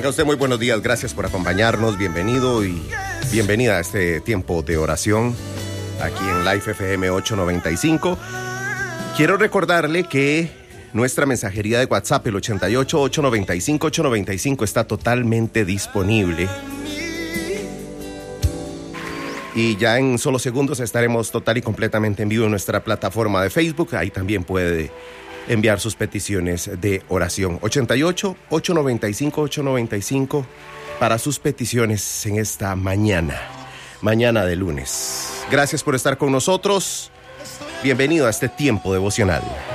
Tenga usted muy buenos días, gracias por acompañarnos, bienvenido y bienvenida a este tiempo de oración aquí en Life FM 895. Quiero recordarle que nuestra mensajería de WhatsApp, el 88-895-895, está totalmente disponible. Y ya en solo segundos estaremos total y completamente en vivo en nuestra plataforma de Facebook. Ahí también puede enviar sus peticiones de oración. 88-895-895 para sus peticiones en esta mañana de lunes. Gracias por estar con nosotros. Bienvenido a este tiempo devocional.